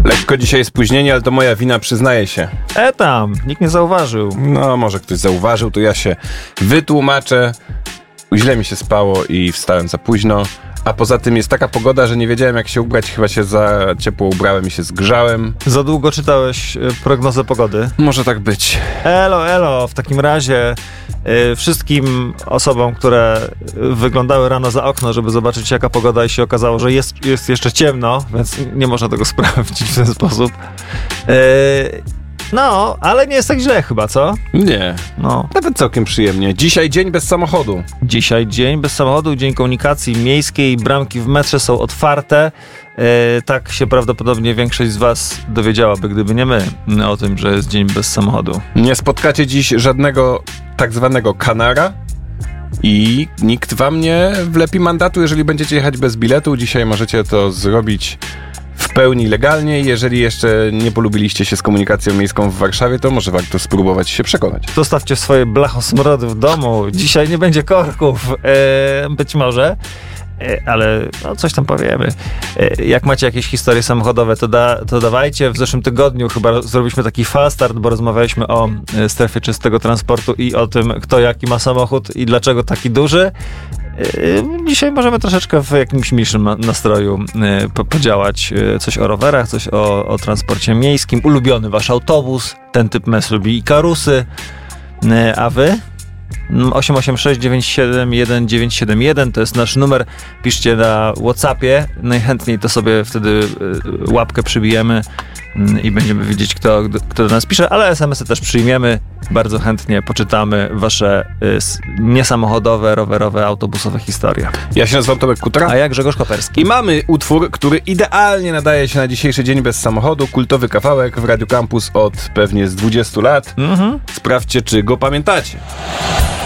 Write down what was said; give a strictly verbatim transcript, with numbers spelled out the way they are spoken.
Lekko dzisiaj spóźnienie, ale to moja wina, przyznaję się. E tam, nikt nie zauważył. No, może ktoś zauważył, to ja się wytłumaczę. Źle mi się spało i wstałem za późno. A poza tym jest taka pogoda, że nie wiedziałem jak się ubrać. Chyba się za ciepło ubrałem i się zgrzałem. Za długo czytałeś y, prognozę pogody? Może tak być. Elo, elo, w takim razie y, wszystkim osobom, które wyglądały rano za okno, żeby zobaczyć jaka pogoda i się okazało, że jest, jest jeszcze ciemno, więc nie można tego sprawdzić w ten sposób. Y, no, ale nie jest tak źle chyba, co? Nie, No. nawet całkiem przyjemnie. Dzisiaj dzień bez samochodu. Dzisiaj dzień bez samochodu, dzień komunikacji miejskiej, bramki w metrze są otwarte. E, tak się prawdopodobnie większość z was dowiedziałaby, gdyby nie my, o tym, że jest dzień bez samochodu. Nie spotkacie dziś żadnego tak zwanego kanara i nikt wam nie wlepi mandatu, jeżeli będziecie jechać bez biletu. Dzisiaj możecie to zrobić w pełni legalnie. Jeżeli jeszcze nie polubiliście się z komunikacją miejską w Warszawie, to może warto spróbować się przekonać. Zostawcie swoje blachosmrody w domu. Dzisiaj nie będzie korków. E, być może. E, ale no, coś tam powiemy. E, jak macie jakieś historie samochodowe, to, da, to dawajcie. W zeszłym tygodniu chyba zrobiliśmy taki fast start, bo rozmawialiśmy o e, strefie czystego transportu i o tym, kto jaki ma samochód i dlaczego taki duży. Dzisiaj możemy troszeczkę w jakimś milszym nastroju po- podziałać. Coś o rowerach, coś o, o transporcie miejskim. Ulubiony wasz autobus. Ten typ mes lubi Ikarusy. A wy? osiem osiem sześć dziewięć siedem jeden dziewięć siedem jeden to jest nasz numer. Piszcie na WhatsAppie. Najchętniej to sobie wtedy łapkę przybijemy i będziemy wiedzieć, kto, kto do nas pisze, ale es em esy też przyjmiemy. Bardzo chętnie poczytamy wasze y, niesamochodowe, rowerowe, autobusowe historie. Ja się nazywam Tomek Kutra. A ja Grzegorz Koperski. I mamy utwór, który idealnie nadaje się na dzisiejszy dzień bez samochodu. Kultowy kawałek w Radio Campus od pewnie z dwudziestu lat. Mhm. Sprawdźcie, czy go pamiętacie.